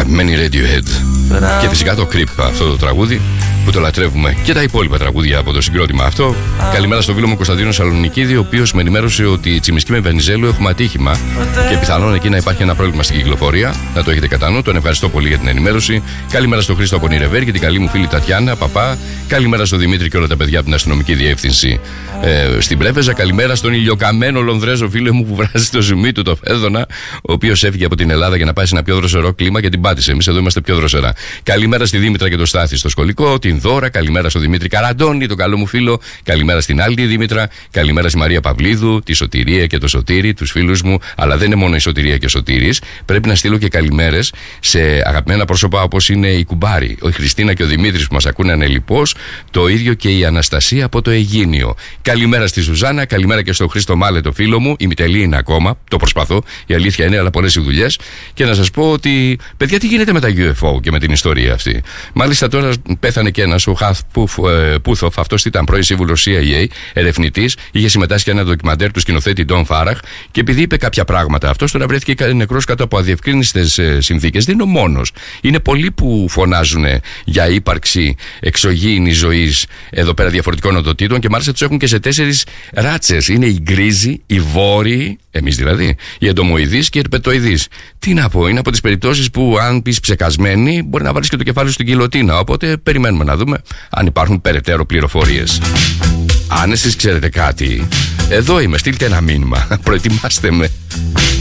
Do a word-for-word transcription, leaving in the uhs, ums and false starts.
αγαπημένοι Radiohead. Και φυσικά το Creep, αυτό το τραγούδι που το λατρεύουμε, και τα υπόλοιπα τραγούδια από το συγκρότημα αυτό. Καλημέρα στο φίλο μου Κωνσταντίνο Σαλονικίδη, ο οποίος με ενημέρωσε ότι Τσιμισκή με Βενιζέλου έχουμε ατύχημα και πιθανόν εκεί να υπάρχει ένα πρόβλημα στην κυκλοφορία. Να το έχετε κατά νου. Τον ευχαριστώ πολύ για την ενημέρωση. Καλημέρα στο Χρήστο από Νιρεβέρ και την καλή μου φίλη Τατιάνα Παπά. Καλημέρα στο Δημήτρη και όλα τα παιδιά από την αστυνομική διεύθυνση ε, στην Πρέβεζα. Καλημέρα στον ηλιοκαμένο Λονδρέζο φίλο μου που βράζει το ζουμί του, το Φέδωνα, ο οποίος έφυγε από την Ελλάδα για να πάει σε ένα πιο δροσερό κλίμα και την πάτησε. Εμείς εδώ είμαστε πιο δροσερά. Καλημέρα στη Δήμητρα και το Στάθη στο σχολικό, την Δώρα. Καλημέρα στο Δημήτρη Καραντώνη, τον καλό μου φίλο. Καλημέρα στην άλλη τη Δήμητρα. Καλημέρα στη Μαρία Παυλίδου, τη Σωτηρία και το Σωτήρι, τους φίλους μου. Αλλά δεν είναι μόνο η Σωτηρία και ο Σωτήρης. Πρέπει να στείλω και καλημέρες σε αγαπημένα πρόσωπα όπως είναι η Κουμπάρη, η Χριστίνα και ο Δημήτρης που μας ακούνε ανελιπώς. Το ίδιο και η Αναστασία από το Αιγίνιο. Καλημέρα στη Σουζάνα, καλημέρα και στο Χρήστο Μάλε, το φίλο μου. Η μητελή είναι ακόμα, το προσπαθώ, η αλήθεια είναι, αλλά πολλές οι δουλειές. Και να σας πω ότι, παιδιά, τι γίνεται με τα γιου εφ ο και με την ιστορία αυτή. Μάλιστα τώρα πέθανε και ένας, ο Χαθ Πούθοφ, αυτός ήταν πρώην σύμβουλος σι άι έι, ερευνητής, είχε συμμετάσχει σε ένα ντοκιμαντέρ του σκηνοθέτη Ντόν Φάραχ και επειδή είπε κάποια πράγματα, αυτός τώρα βρέθηκε νεκρός κάτω από αδιευκρίνηστες συνθήκες. Δεν είναι ο μόνος. Είναι πολλοί που φωνάζουν για ύπαρξη εξωγήινης ζωής εδώ πέρα διαφορετικών οντοτήτων και μάλιστα τους έχουν και σε τέσσερις ράτσες. Είναι οι γκρίζοι, οι βόρειοι, εμείς δηλαδή, οι εντομοειδείς και οι ερπετοειδείς. Τι να πω, είναι από τις περιπτώσεις που αν πεις ψεκασμένοι μπορεί να βάλεις και το κεφάλι στην κοιλωτίνα. Οπότε περιμένουμε να δούμε αν υπάρχουν περαιτέρω πληροφορίες. Αν εσείς ξέρετε κάτι, εδώ είμαι, στείλτε ένα μήνυμα. Προετοιμάστε με.